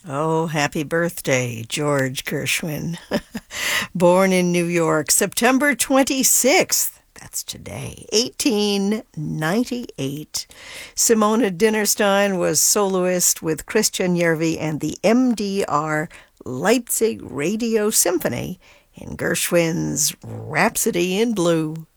Oh, happy birthday, George Gershwin. Born in New York, September 26th. That's today, 1898. Simona Dinnerstein was soloist with Christian Järvi and the MDR Leipzig Radio Symphony in Gershwin's Rhapsody in Blue.